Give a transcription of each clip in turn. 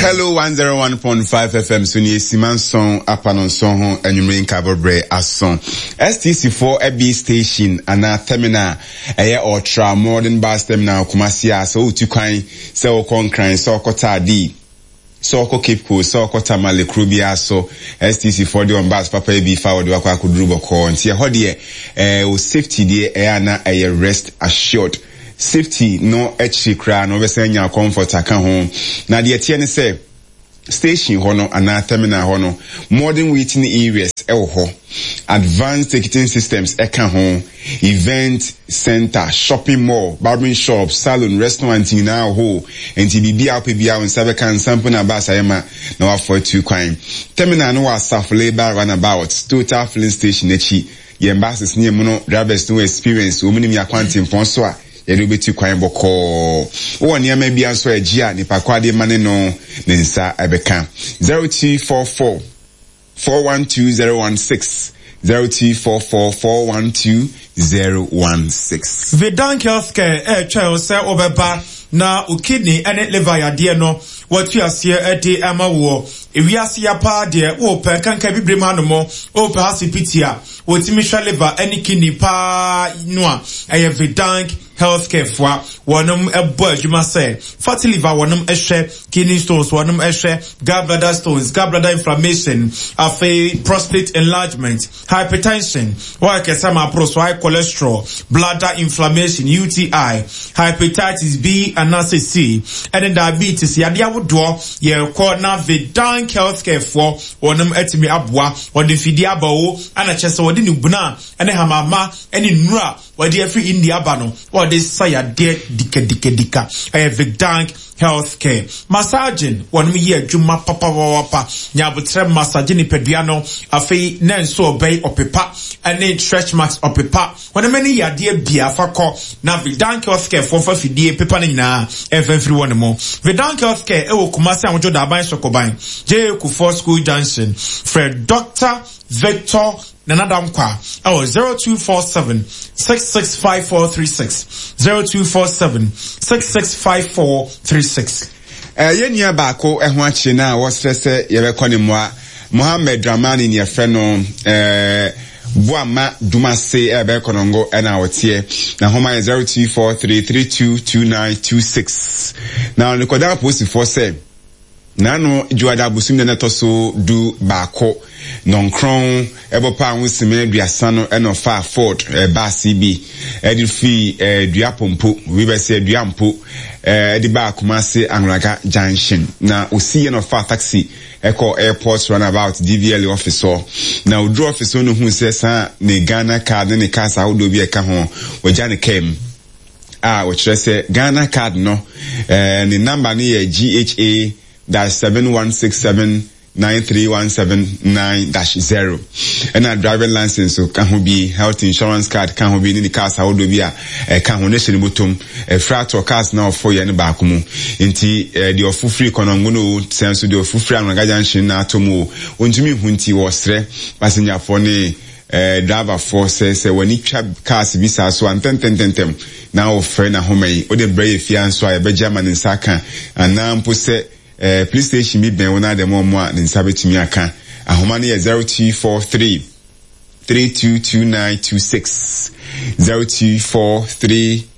Hello 101.5 FM Suni Siman song apanon song ho enyumre nkabobre ason. STC4 AB station ana terminal eye ultra modern bus terminal Kumasi so utukwan se okonkran so okotadi. So oko Cape Coast so okota male krubia so STC4 de on bus papa bi fa wode wakwa kudrubo ko nti ho de o safety de ana rest assured. Safety no actually cry no be say nya comfort aka ho na de tie ne say station hono ana terminal hono modern waiting areas ho advanced ticketing systems eka ho event center shopping mall barbering shop salon restaurant na ho enti bibia opebia on sabe kan sample na bus ayema na wa for two kwan terminal no wa saf labor runabout total filling station echi ye buses ni mu no drivers no experience o munim ya kwantin pon so a Yerubeti kwa mboko. Uwa niyame biyanso ejia nipa kwa di maneno ninsa ebeka. 0244 412016 0244 412016. Vedank Healthcare chayo se obeba na ukidney ene liver ya die no watu asiye ede ama wo ewiase ya pa de wo pe kanka bibrem hanomo o pe hasipitia wotimisha liver ene kidney pa noa eye Vedank Healthcare for wanum ebo adwuma say fatty liver wanum ehwe kidney stones wanum ehwe gallbladder stones gallbladder inflammation afi prostate enlargement hypertension wa kesama prostate high cholesterol bladder inflammation UTI hepatitis B and C and diabetes yade awodo ye call na Vedank Healthcare for wanum etimi aboa wode fidi abawo ana chese wode ni buna ene hamama ene nura wode afri India bano this saya de dika Vedank Healthcare massaging one me year juma papa nyabutre massaging peduano afei nenso obey opepa and stretch marks opepa when many year dear bia fako na Vedank Healthcare for fidie pepa na everyone mo Vedank Healthcare e wo Kumasi anwo da ban sokoban J Kufuor School Junction Fred Dr. Victor Nanadam Kwa 0247 665436 0247 665436 yenia baako ehho achi na wo stresse yebekɔ ne moa Mohammed Dramani ne freno Buama Dumase Ebekonongo ena wotie na homa 0243322926 na nikoda post for say nano juada busum na toso du baako nonkron ebopa nwusime duasano eno fa Ford ba CB edifi duapompo we be say duampo ediba Kumasi Anraga Junction na osi no fa taxi eko airport runabout DVL officer na udro officer no hu se sa ne Ghana card ne kasa wodo bi eka ho wagya ne kem wo kire se Ghana card no ne number ne ye GHA -71679317-0 and a driver license so can be health insurance card can be in the cars how do be a can nation bottom a frat or cars now for you and back mu inti the ofu free konongono sense the ofu free and junction na atomo ontumi hunti wosre passenger for ne driver for says when it cars visa so and tentem now friend na home o de brave fian so a be German in saka and now pose police station bi ben wona de mo a ne nsa betumi aka ahoma ne 0243 322926 0243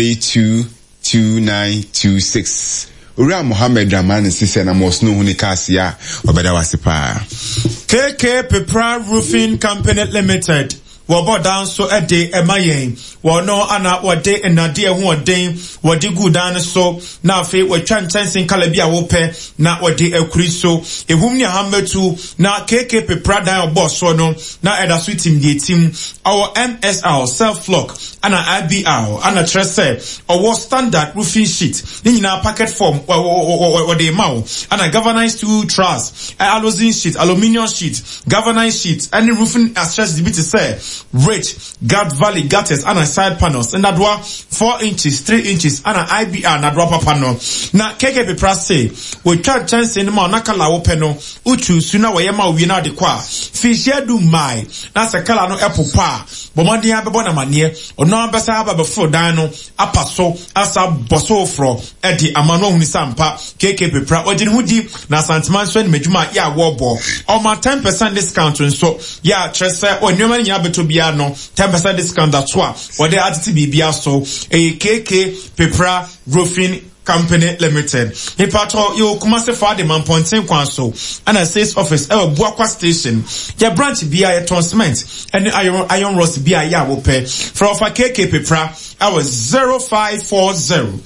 322926 Ura Mohammed Dramani sise na mosno huni kasi ya obeda wasipa KK Pepra Roofing Company Limited Wabo down so a day emayen. Wano ana wade enade hu den wade gudan so na afi we twantansin kalabia wope na wade akuri so ehum ne hametu na KK Pepra dan boss so no na eda sweetim die team our MSR self lock ana IBR ana trese our standard roofing sheet ni nyina packet form wade maw ana galvanized two truss alloy sheet aluminium sheet galvanized sheet any roofing access debit say Rich, Gut Valley gutters, and side panels. And that 4 inches, 3 inches, and IBR, na drop panel. Na KK Pepra say, we try chance in the man, nakala openo, uchu, sooner wayama wina de qua. Fish do my, that's a color no apple pa. Bomandi ababona manie, or no ambassa haba before dino, apaso, asa boso fro, edi amano unisampa, KK Pepra, or din hudi, na santiman swen mejuma ya warbo. Or my 10% discount and so, ya tresa, or no man yabe to biano, 10% discount that's why, or the attitude be so, a KK Pepra Roofing Company Limited. Hipato, you kumase for the man pointing kwanso, and a sales office, Buakwa Station, your branch be a transment, and iron roast be a ya will pay. From KK Pepra, our 0540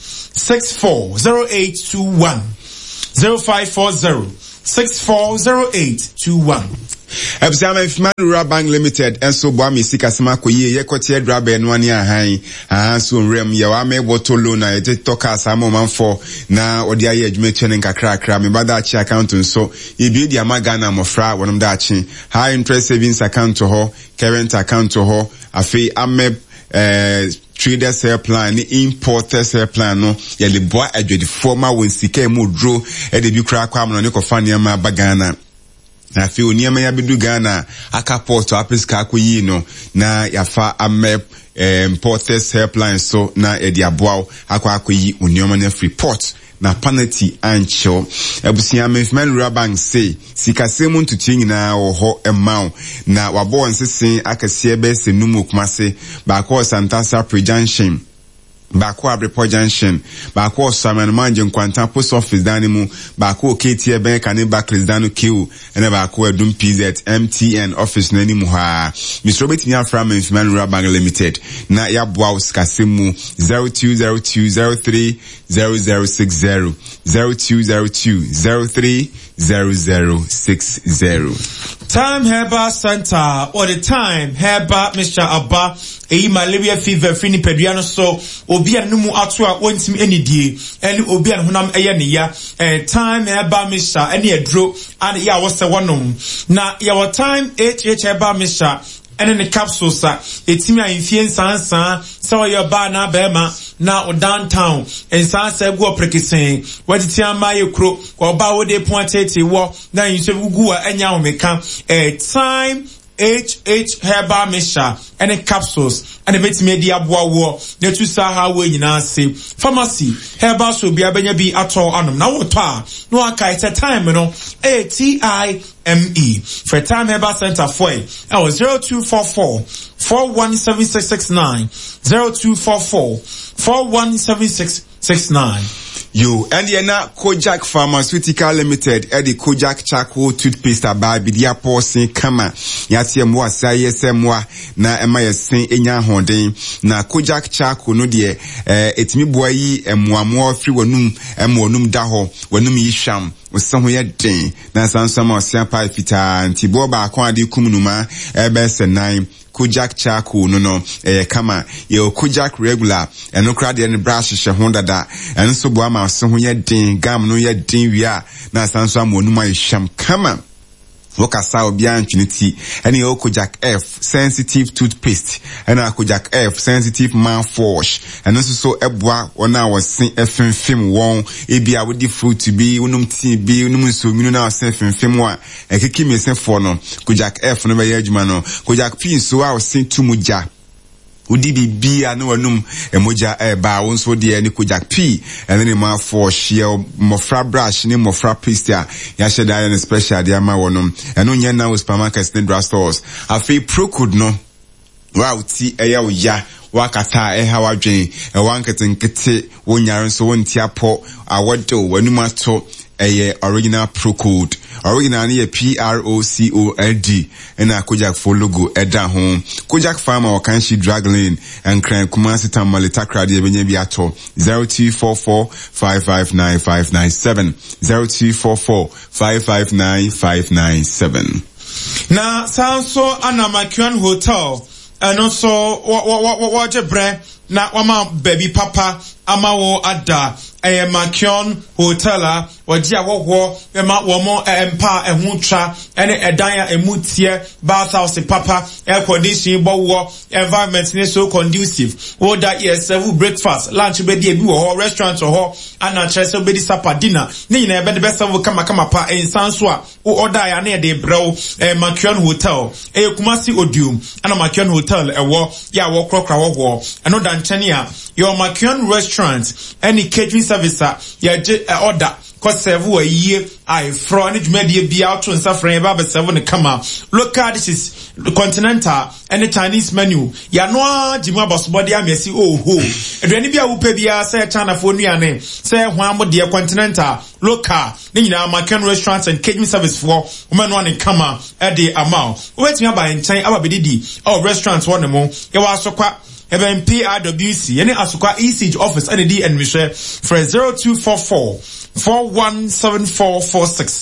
640821. 0540 640821. Ebsama Ifman Rural Bank Limited and so Bwami Sikasama Koye Yekotia Drabe and 1 year high soon rem Yawame Botolo na ete toka samo man for na odia ye adwumetchen nkakra me bada chi account so e bi dia magana mofra wonom da chi high interest savings account to ho current account to ho afi ameb traders plan importers plan no ye le boa adwedi former won sika mu dro e de bi kra kwa no ne kofa ne ma bagana na fi oniema ya bedu Ghana aka port apiska akoyi no na yafa amep importers helpline so na edi aboa akoyi oniema na free port na penalty ancho ebusia Mefman Rural Bank say sikasemu ntutu nyina ho emau na wabo nsese akase be se numu kumase ba ko Santasa Pre-Junction Bako Abrepo Junction, Bako Saman Manjan Quanta Post Office Danimu, Bako KTB Bank and Bakris Danu Q, and Bako Dum PZ MTN Office Nanimuha. Mr. Robert Nyafram and Ifman Rural Bank Limited, Na Yabwaus Kasimu 0202030060 0202030060. Time Herba Center, or the time Herba Mr. Abba, malaria fever fini pediano so obi anumu atwa wontim enidie ene obi anhunam eyaniya time Herba Mr. ene adro and ya wose wonom na your time Herba Mr. ene ne capsules a etimi anfie nsansan so your ba na bema na o downtown nsansan go prekisen watiti amaye kro ko ba wo de pointete wo na yinse gugu a enya wo meka time Herba Mr. and capsules and a bit media war the two saha way in say pharmacy Herba so be abenya bi atol anum na wota no aka it's a time no ATIME for time Herba Center for I was 0244 417669 0244 417669. You and na Kojak Pharmaceutical Limited Eddie Kojak Charcoal Toothpaste by Bidia Porcine Kama Yatia Mwa Sayesmwa na Emayasin Enya Honden na Kojak Charcoal no de etimi boyi emwamwa free wanum emwonum daho wanum yisham osaho ye den na sansama osiapa fita ntibo ba akwa de kumunuma ebese 9 Kojak Charcoal no kama ye Kojak regular eno kra de ne brush hye ho dada eno so bo ama so ho ye den gam no ye den wia na sanso amonuma yisham kama Wokasa obian trinity any Kojak F sensitive toothpaste and Kojak F sensitive mouthwash and also so ebwa ona was FM won ebia with the fruit to be unum tea be unum so minu na FM wa ekiki me se for no Kojak F no be adwuma no Kojak P so I was sing to muja Udi bi no anum emoja ba won so de ni Kojak P and then ma for share mofra brush ni mofra paste ya sheda na special de ama wonum eno nya na supermarkets ni drugstores afi Procod no wa uti eya wo ya wakata ha wadwen wanketenkete wonyare so wonti apo awodo wanumato original Procod original ni PROCOLD ena Kojak for logo eda ho Kojak Pharma or Kanshi Drug Lane and Kran Kumasi Tamalita Kradi benye bi ato 0244559597 0244559597. Na sanso Anamakian Hotel and also what na wama baby papa amawo ada Makion Hotel Wajia wo ema womo empa ehuntra ene edan emutie bathhouse papa air conditioning bo environment ne so conducive wo da serve breakfast lunch be dey bi wo restaurant ho ana chese be di supper dinner ne nyina be the best serve kama pa ensan so a wo order ya na dey brew Makion Hotel Kumasi Odium ana Makion Hotel ewo ya wo krokra wo eno dan chene a your Makion restaurant any catering service ya order cause serve a year I from any media be out to suffering about 7 come local dishes continental and the Chinese menu ya no jima boss body amesi ho any bia wo pe bia say China for nuane say hwan de continental local ni nyina Makion restaurants and catering service for woman one come e dey amount we betimi aba nchen aba bedidi restaurants one mo e wa sokwa Eben PRWC any asukwa ECG office and the admission for 0244 417446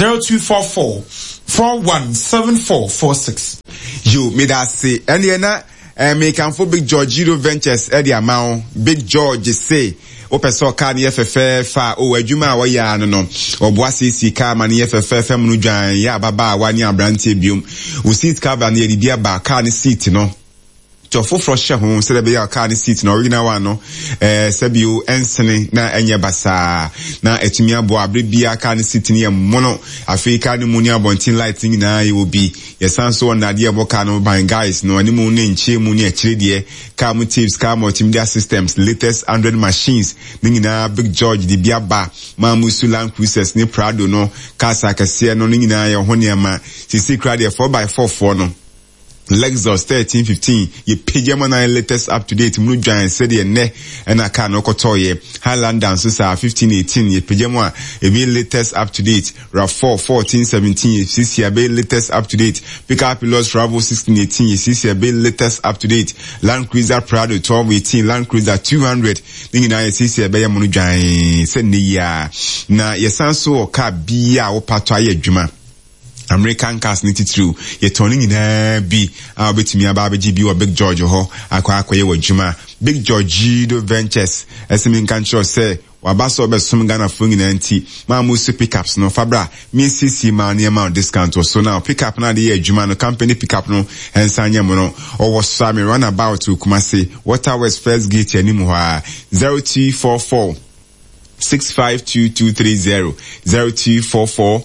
0244-417446. You me that say and na me can for Big George Giro Ventures the amount Big George say opeso ka na FFF fa o adwuma wa ya no oboase sika ma na FFF mu no dwan ya baba wa ni abrante biom o seat cover na ye bia ba ka ne seat no to foforo hye ho se be ya car seat na original one no sabio ensene na enye basa na etumi abo abre bia car seat ne mono africa ne mu ni abontin lighting na ye obi ye sanso na de abo car no ban guys no ani mu ne nche mu ne akire de car mu tips car multimedia systems latest 100 machines ni na Big George di bia ba ma musulan cruises ne Prado no car sakase no ni na ye ho ne ma sisi crowd 4x4 no Lexus 1315 ye pejama na latest up to date mu dwan said ye ne na car no kotoye Highlander so sa 1518 ye pejama e be latest up to date RAV4 1417 ye sisi ye be latest up to date Pickup Pilots Bravo 1618 ye sisi ye be latest up to date Land Cruiser Prado 1218 Land Cruiser 200 ningi na ye sisi ye be ye mu dwan said ne ya na ye sanso car bia wo pato aye adwuma American cars need it through. Ye turning in be betimi aba be GB or Big George ho akwaye wajuma. Big George Ventures esimi kan sure say wabaso be sum Ghana fo nyina nti ma musu pickups no fabra me CC ma na amount discount so now pickup na dey adwuma no company pickup no ensanye mo no owo Sami runabout to Kumasi Water West First Gate animu ha 0244 652230 0244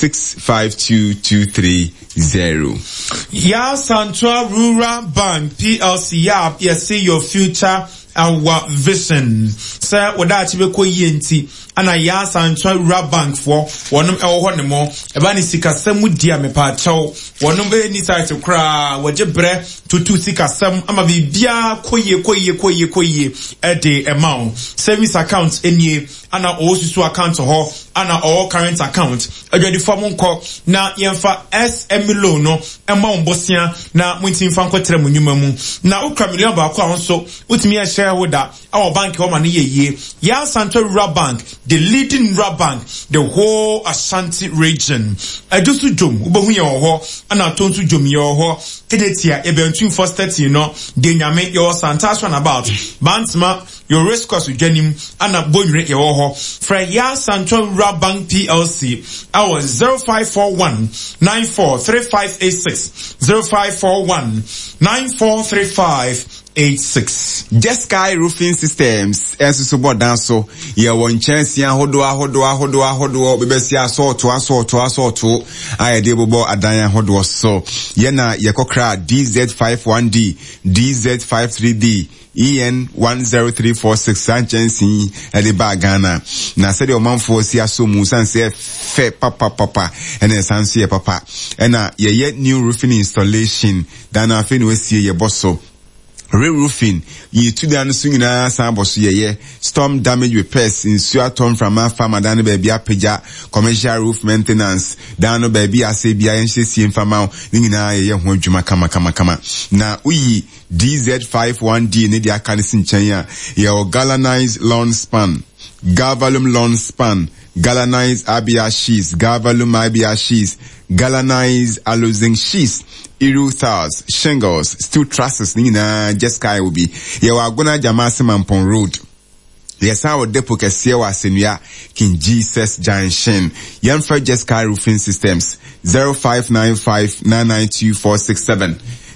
652230. Ya Central Rural Bank PLC ya see your future our vision. Sir, wadachi be ko yenti ana ya Central Rural Bank for wonum ewo ho ne mo eba ni sikasem dia me pa chaw wonum be ni site kra waje bre tutu sikasem ama bibia koye e de amount savings account enie ana osusu account ho ana all current account adwadi form nko na yemfa SM loan no ema mbosia na muntin fa nkotre mu nyuma mu na ukra million ba kwa nso utimi a shareholder our bank ho ma ne yeye ya Central Rural Bank the leading rural bank the whole Ashanti region adusu jom ubohu ye ho ana tonsu jom ye ho kedetia ebentu first 30 no de nyame your santas run about bansma your risk cost ujanim ana bonre ye ho Freya Central Rural Bank PLC our 0541 943586 0541 943586. Just Sky Roofing Systems enso so bodan so ye won chance ahodo bebesi aso ayede bobo adan ahodo so ye na ye kokra DZ51D DZ53D EN10346 Sanchensi ede ba Ghana na said o manfo si aso mu sanse fe papa ene sanse papa ena ye new roofing installation dana afi no sie ye boso re-roofing ye to the answingina sambosu ye storm damage repairs in Suatom from our farmer dano baby apeja commercial roof maintenance dano baby asebia yenshesi infama ningina ye ho dwuma kama na uyi DZ51D ne dia kanisi nchenya ye galvanized lawn span Galvalume lawn span galvanized abia sheets Galvalume abia sheets galvanized aluzinc sheets Irutars, shingles, steel trusses, nina, just sky will be. Ye wagona Jamasi Mampon Road. Yes, our depo kesiye wa Senua King Jesus Junction. Yemfa Jessica Roofing Systems 0595992467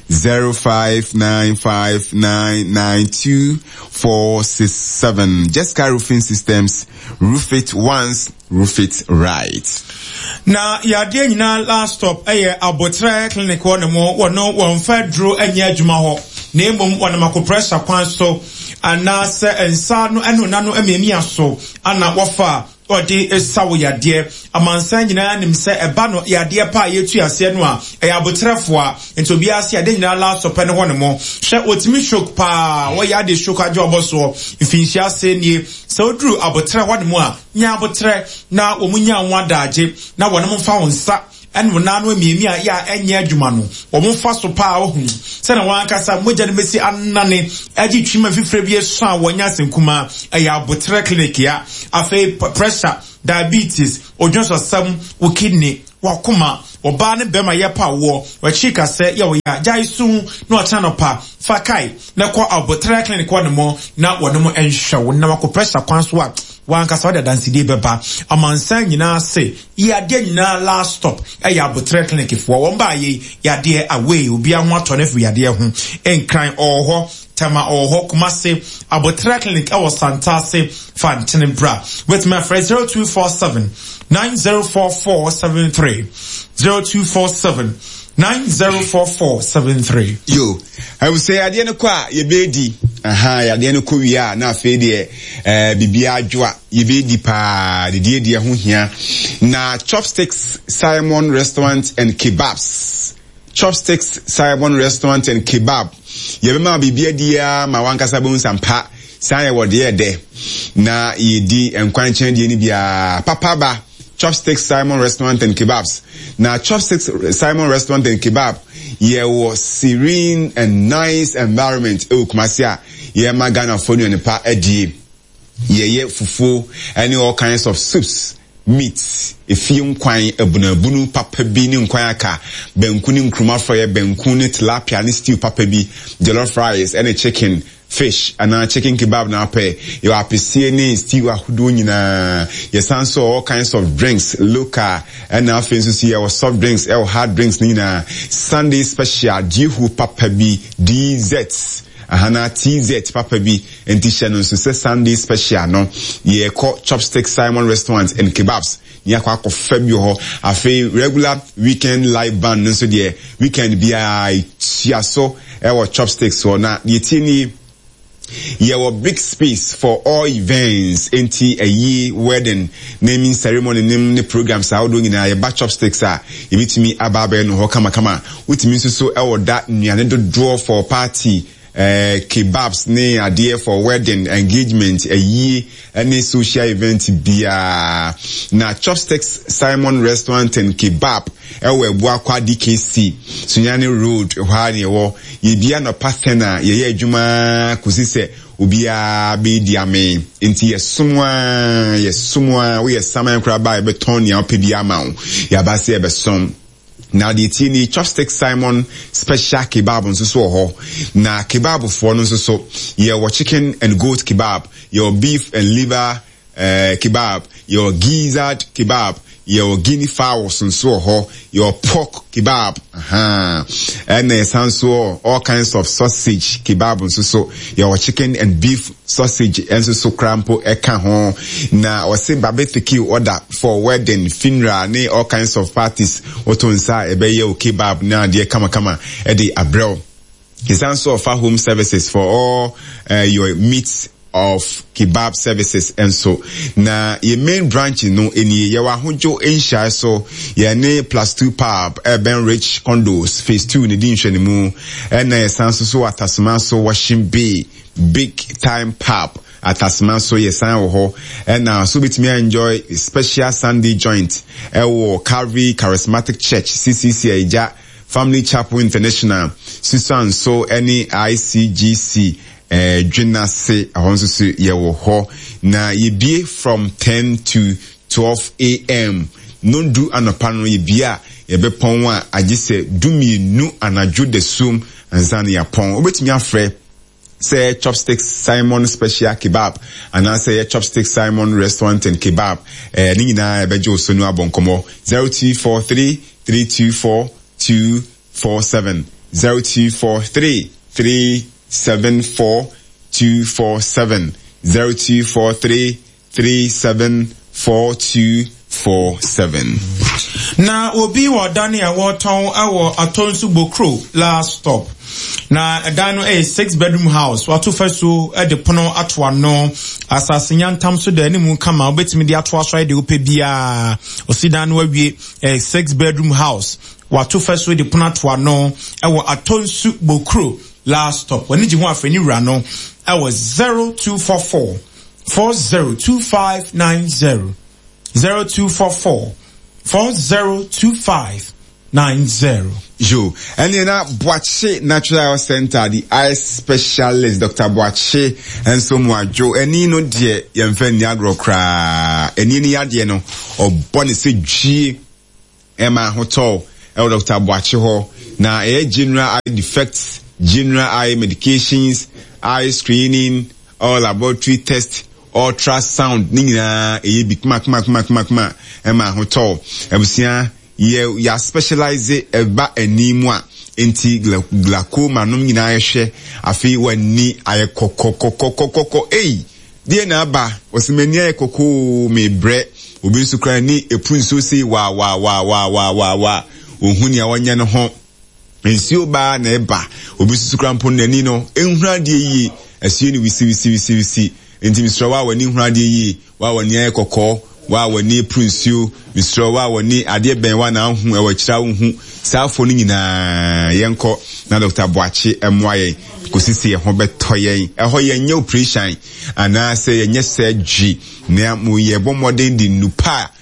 0595992467. Jessica Roofing Systems. Roof it once, roof it right. Na yade nyina last stop Abotre Clinic wono fedro enye adwuma ho na emom wona makopressure kwan so anase ensa no eno nano amiami aso ana wofa odi esawo yade amansa nyina nim se eba no yade pa yetu ase no a Abotrefo a ento bia ase yade nyina last stop ne ho ne mo hwe otimi shock pa wo yade shock ajobo so ifinhia ase nie se oduru Abotre ho ne mo a nya Abotre na omunya nwadaje na wona mo fa wonsa enu nanu emiemi a ya enye adwuma no omfa so pa ohun se na wan kasa moja ne mesi anane agi twima fifre bi eso a wonya senkuma Abotre clinic ya afi pressure diabetes ojonso sam wo kidney wakoma oba ne bema ye pa wo wachika se ye wo ya jaisu no chanopa fakai na kwa Abotre clinic wa mo na wono mo enhwe na wako pressure kwan so a wankasa wada dansidi beba amansa nyina se yade nyina last stop Abotre clinic fo won ba ye yade away obi anwo atone fu yade ho enkran oho Tama oho kumase Abotre clinic Santase Fantinin bra with my friend 0247 904473 0247-904473. Yo, I will say adiye no kwa yebedi. Adiye no kwa wiya na afi de bibia adwa yebedi pa de ho hia. Na Chopsticks Simon Restaurant and Kebabs. Chopsticks Simon Restaurant and Kebab. Yebema bibia dia ma wankasa bon sampa. Sanye wode de. Na yedi enkwanchen de ni bia papa ba. Chopsticks Simon Restaurant and Kebabs. Now, Chopsticks Simon Restaurant and Kebab, was serene and nice environment. Kumasia, magana phone and pa edi. Fufu, and all kinds of soups, meats, ifiyum kwai ebunabunu papa bi ni nkwayaka, benkuni nkruma fry, benkuni tilapia ni stew papa bi, jollof rice, and a chicken. Fish and chicken kebab na pe you appreciate ni stew ahudu nyina yesanso all kinds of drinks local and now things see our soft drinks our hard drinks nina Sunday special dihu papa bi DZ ahana TZ papa bi enti no so say Sunday special no ye call Chopsticks Simon Restaurant and Kebabs ya kwa fabio ho afi regular weekend live band so there weekend bi a so our Chopsticks so na yetini your big space for all events, enti a year wedding, naming ceremony, naming programs are doing in a batch of sticks are with me ababe no kama, which means so our that near draw for party. Kebabs ne idea for wedding engagement a year any social event be na Chopsticks Simon Restaurant and Kebab Buakwa DKC Sunyani Road Ohani wo yebia no partner ye adwuma kusise ubia be diame enti yesumwa we yesaman kra ba be ton ya opebia ma ya ba se be som. Now the tini Chopsticks Simon special kebab on so ho na kebab for no so your chicken and goat kebab, your beef and liver kebab, your gizzard kebab, your guinea fowls and so ho, your pork kebab, and so all kinds of sausage kebab and so your chicken and beef sausage and so crampo eka ho na or say barbecue order for wedding funeral ne all kinds of parties otonsa ebeye o kebab na de kama e de abrel is also offer home services for all your meats of kebab services and so na your main branch no eni yawa hojo ensha so ya ne +2 pub urban rich condos phase 2 ne din hwene mu na sanso so atasma so washing bay big time pub atasma so yesan wo ho na so bitimi enjoy special Sunday joint wo Calvary Charismatic Church CCC Eja Family Chapel International Susan so any ICGC Juna se ahonso so ye wo ho na ye from 10 to 12 a.m. no do anopa no ye bia ye be pon a agise dumi nu anadwo de sum ansa na ya pon obetumi afre say Chopstick Simon Special Kebab, and I say Chopstick Simon Restaurant and Kebab. Nina Bejo Sonua Bonkomo 0243 324 247 0243 374 247 0243 374 247. Na obi wa dani a woton awo Atonsu Bokro last stop. Na dano 6-bedroom house watu fesu de pono atwa no asasenyan tam so da ni mu kama obetimi de atwa so de ope bia osidan no awie 6-bedroom house watu fesu de pono atwa no awo Atonsu Bokro last stop. Wani ji ho afani wura no awo 0244 402590 0244 402590. Yo, and then Boache Natural Center, the eye specialist, Dr. Boache, and so more Joe, and no dear, Yamfen Yagro cra, and any adiano, or Bonnie G. Emma Hotel, Dr. Boache ho, now general eye defects, general eye medications, eye screening, all laboratory tests, ultrasound, nina, big mac, Emma Hotel, Ebusia. Ya specialize eba enimwa enti glaucoma no nyina yehwe afi wani aye kokokokokoko die na aba osimani aye koko me bre obi sukra ni epunso sei wa ohuni a wanya no ho ensio ba na eba obi sukra mpon nani no enhura de yi asue ni wisi enti misra wa wani nhura de yi wa wani aye kokoko wa wani prunsio misro wa wani ade ben wa na hu e wachira hu saafo ni nyina yenko na Dr. Boache emwaye kosisi ho betoyen ho yenye operation ana se yenye surgery na mu ye bomodin di nupa